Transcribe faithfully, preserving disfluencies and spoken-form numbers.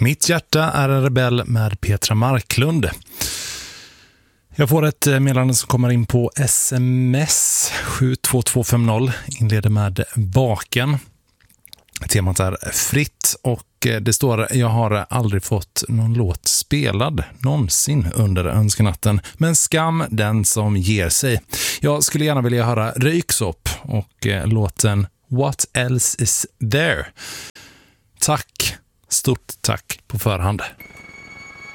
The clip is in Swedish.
Mitt hjärta är en rebell med Petra Marklund. Jag får ett meddelande som kommer in på sms sju två två fem noll, inleder med baken. Temat är fritt och det står: jag har aldrig fått någon låt spelad någonsin under önskenatten, men skam den som ger sig. Jag skulle gärna vilja höra Röyksopp och låten What Else Is There. Tack, stort tack på förhand.